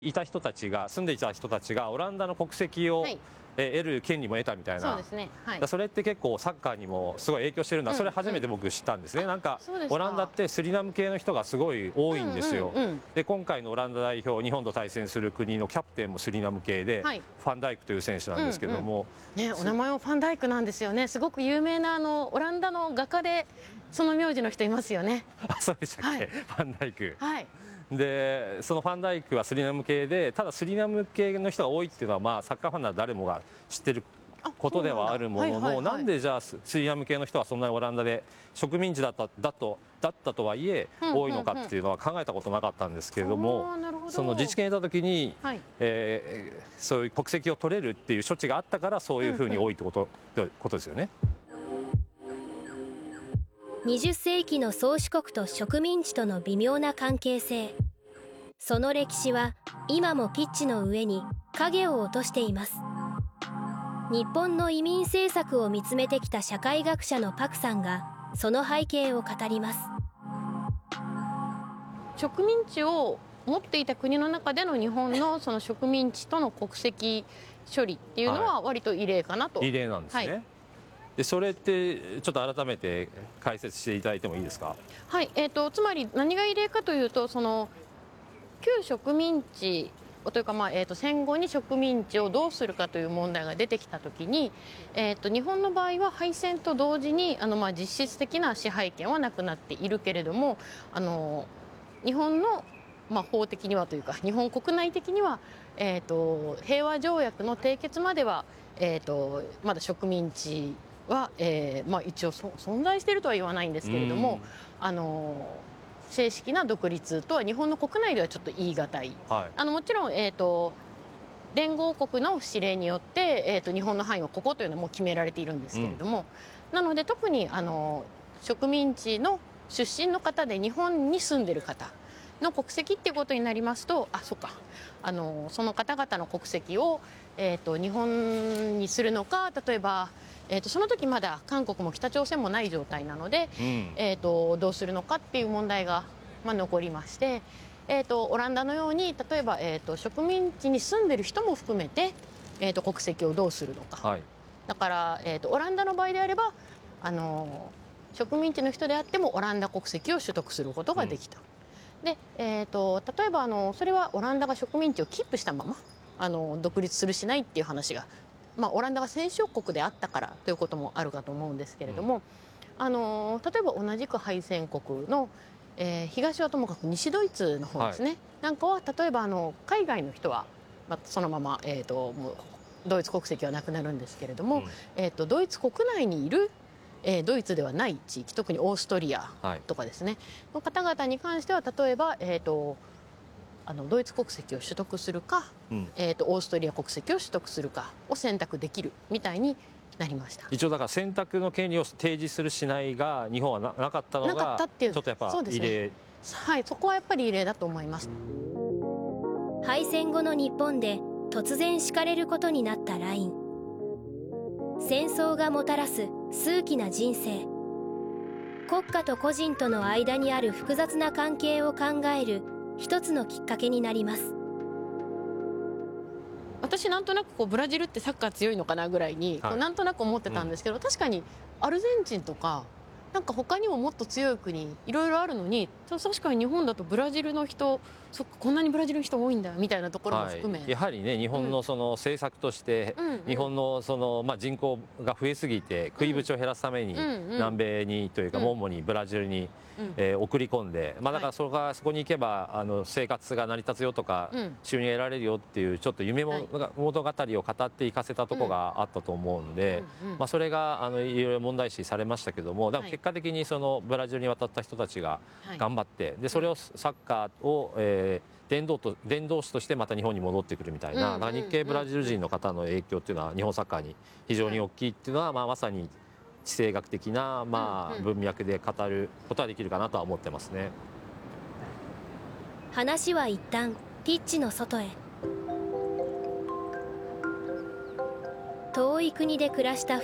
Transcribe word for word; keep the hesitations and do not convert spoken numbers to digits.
いた人たちが住んでいた人たちがオランダの国籍を、はい、え得る権利も得たみたいな。 そうですね、はい、 それって結構サッカーにもすごい影響してるんだ、うん、それ初めて僕知ったんですね、うん、なんかオランダってスリナム系の人がすごい多いんですよ。で今回のオランダ代表、日本と対戦する国のキャプテンもスリナム系で、はい、ファンダイクという選手なんですけども、 うんうん、ね、お名前もファンダイクなんですよね。すごく有名なあのオランダの画家でその名字の人いますよね。 あ、そうでしたっけ、はい、ファンダイク。 はい、 でそのファンダイクはスリナム系で、ただスリナム系の人が多いっていうのは、まあ、サッカーファンなら誰もが知ってることではあるものの、なんでじゃあスリナム系の人はそんなにオランダで植民地だっただとだったとはいえ多いのかっていうのは考えたことなかったんですけれども、その自治権に得た時に、はい、えー、そういう国籍を取れるっていう処置があったから、そういうふうに多いってこと、うんうん、ことですよね。 にじゅっせいきの宗主国と植民地との微妙な関係性、その歴史は今もピッチの上に影を落としています。日本の移民政策を見つめてきた社会学者のパクさんがその背景を語ります。 植民地を持っていた国の中での日本のその植民地との国籍処理っていうのは割と異例かなと。 はい、異例なんですね。はい、でそれってちょっと改めて解説していただいてもいいですか。 はい、えーと、つまり何が異例かというと、その旧植民地というか、まあえーと、戦後に植民地をどうするかという問題が出てきたときに、えーと、日本の場合は敗戦と同時にあの、まあ、実質的な支配権はなくなっているけれども、あの日本の、まあ、法的にはというか日本国内的には、えーと、平和条約の締結までは、えーと、まだ植民地は、えーまあ、一応そ存在しているとは言わないんですけれども、あの正式な独立とは日本の国内ではちょっと言い難い、はい、あのもちろん、えーと、連合国の指令によって、えーと、日本の範囲はここというのはもう決められているんですけれども、うん、なので特にあの植民地の出身の方で日本に住んでいる方の国籍っていうことになりますと、あ、そっか、あのその方々の国籍を、えーと、日本にするのか、例えばえー、とその時まだ韓国も北朝鮮もない状態なので、うん、えー、とどうするのかっていう問題が、まあ、残りまして、えー、とオランダのように例えば、えー、と植民地に住んでる人も含めて、えー、と国籍をどうするのか、はい、だから、えー、とオランダの場合であればあの植民地の人であってもオランダ国籍を取得することができた、うん、で、えー、と例えばあのそれはオランダが植民地をキープしたままあの独立するしないっていう話が、まあ、オランダが戦勝国であったからということもあるかと思うんですけれども、うん、あの例えば同じく敗戦国の、えー、東はともかく西ドイツの方ですね、はい、なんかは例えばあの海外の人は、まあ、そのまま、えー、ともうドイツ国籍はなくなるんですけれども、うん、えー、とドイツ国内にいる、えー、ドイツではない地域、特にオーストリアとかですね、はい、の方々に関しては例えば、えー、とあのドイツ国籍を取得するか、うん、えー、とオーストリア国籍を取得するかを選択できるみたいになりました。 一応だから選択の権利を提示するしないが日本は な, なかったのがなかったっていう、ちょっとやっぱ異例、ね、 はい、そこはやっぱり異例だと思います。 敗戦後の日本で突然敷かれることになったライン、戦争がもたらす数奇な人生、国家と個人との間にある複雑な関係を考える一つのきっかけになります。 私なんとなくこうブラジルってサッカー強いのかなぐらいに、はい、こうなんとなく思ってたんですけど、うん、確かにアルゼンチンとかなんか他にももっと強い国いろいろあるのに、確かに日本だとブラジルの人、そっかこんなにブラジルの人多いんだみたいなところも含め、 はい、やはりね日本のその政策として、うん、日本のその、まあ、人口が増えすぎて食いぶちを減らすために、うん、南米にというか、うん、主にブラジルに、うん、えー、送り込んで、まあ、だからそれが、はい、そこに行けばあの生活が成り立つよとか、うん、収入得られるよっていうちょっと夢物語を語っていかせたところがあったと思うんで、うんうん、まあ、それがあのいろいろ問題視されましたけども、だから結果的にそのブラジルに渡った人たちが頑張って、はい、でそれをサッカーを、えー、伝道と伝道師としてまた日本に戻ってくるみたいな、うんうん、日系ブラジル人の方の影響っていうのは日本サッカーに非常に大きいっていうのは、まあ、まさに地政学的な、まあ、文脈で語ることはできるかなとは思ってますね。 話は一旦ピッチの外へ。遠い国で暮らした